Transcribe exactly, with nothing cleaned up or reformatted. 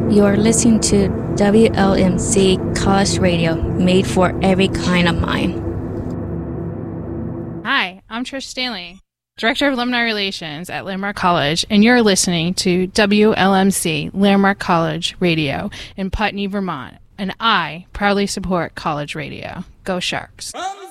You're listening to W L M C College Radio, made for every kind of mind. Hi, I'm Trish Stanley, Director of Alumni Relations at Landmark College, and you're listening to W L M C Landmark College Radio in Putney, Vermont, and I proudly support college radio. Go Sharks! Um-